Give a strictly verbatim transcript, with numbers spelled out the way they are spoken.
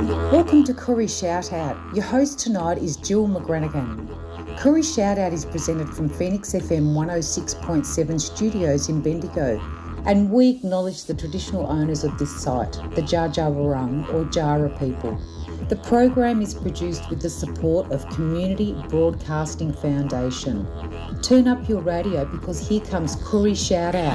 Welcome to Koori Shout Out. Your host tonight is Jill McGranagan. Koori Shout Out is presented from Phoenix F M one oh six point seven studios in Bendigo, and we acknowledge the traditional owners of this site, the Dja Dja Wurrung or Jara people. The program is produced with the support of Community Broadcasting Foundation. Turn up your radio because here comes Koori Shout Out.